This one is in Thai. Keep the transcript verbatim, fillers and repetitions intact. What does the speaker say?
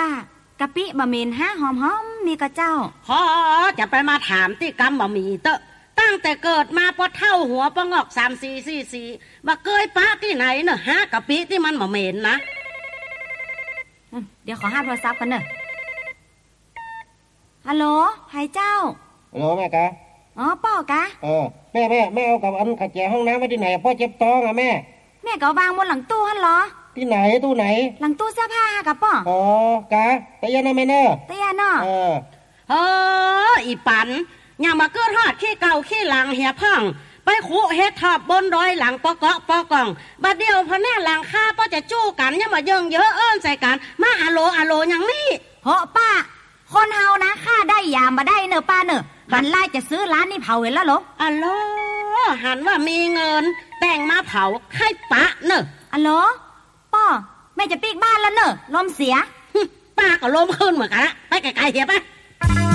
ป้ากะปิบะเมนห้าหอมหอมมีกระเจ้าพอจะไปมาถามที่กำบะหมี่เตอะตั้งแต่เกิดมาพอเท่าหัวปะงอกสามสี่สี่สี่มาเกยป้าที่ไหนเนอะฮะกะปิที่มันบะเมนนะเดี๋ยวขอห้าโทรศัพท์กันเนอะฮัลโหลไผเจ้าฮัลโหลแม่กะอ๋อป้อกะเออแม่แม่แม่เอากับอันขัดแจห้องน้ำไว้ที่ไหนพ่อเจ็บท้องอ่ะแม่แม่ก็วางบนหลังตู้ฮั่นเหรอที่ไหนตู้ไหนหลังตู้เสื้อผ้ากับป้ออ๋อกะตะยานะแม่เนอะตะยาเนาะเออเอออีปันยังมาเกิดฮอดขี้เก่าขี้หลังเหียพ่องไปขู่เฮ็ดทอบบนดอยหลังปอเกาะปอกองบัดเดียวพอแน่หลังข้าป้อจะจู้กันยังมาเยิงเยอะเอิ้นใส่กันมาอะโลอะโลอย่างนี้เพราะป้าคนเฮานะค่าได้ยามมาได้เนอะป้าเนอะหันไล่จะซื้อร้านนี่เผาเห็นแล้วเหรออะโลหันว่ามีเงินแต่งมาเผาไข่ปะเนอะอะโลป้อแม่จะปีกบ้านแล้วเนอะลมเสียป้าก็ลมขึ้นเหมือนกันละไปไกลๆเถียไป